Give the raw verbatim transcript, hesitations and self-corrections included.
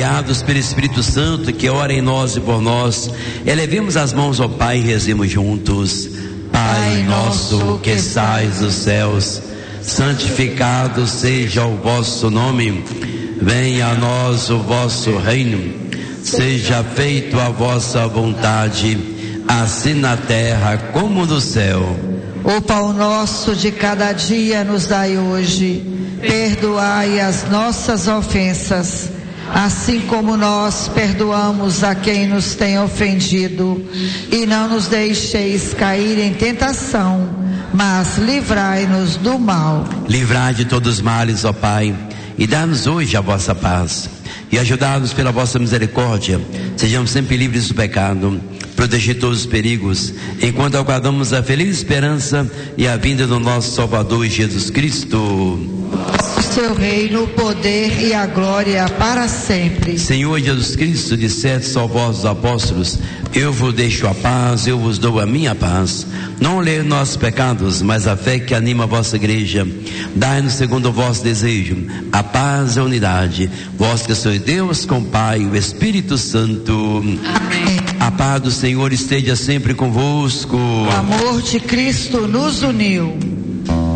guiados pelo Espírito Santo que ora em nós e por nós, elevemos as mãos ao Pai e rezemos juntos. Pai nosso que estais nos céus, santificado seja o vosso nome, venha a nós o vosso reino, seja feito a vossa vontade, assim na terra como no céu. O pão nosso de cada dia nos dai hoje, perdoai as nossas ofensas, assim como nós perdoamos a quem nos tem ofendido, e não nos deixeis cair em tentação, mas livrai-nos do mal. Livrai de todos os males, ó Pai, e dá-nos hoje a vossa paz, e ajudai-nos pela vossa misericórdia, sejamos sempre livres do pecado, proteger todos os perigos, enquanto aguardamos a feliz esperança e a vinda do nosso Salvador Jesus Cristo. O seu reino, o poder e a glória para sempre. Senhor Jesus Cristo, disseste aos vossos apóstolos: eu vos deixo a paz, eu vos dou a minha paz. Não leia nossos pecados, mas a fé que anima a vossa igreja. Dai-nos segundo o vosso desejo a paz e a unidade. Vós que sois Deus com o Pai e o Espírito Santo. Amém. A paz do Senhor esteja sempre convosco. O amor de Cristo nos uniu.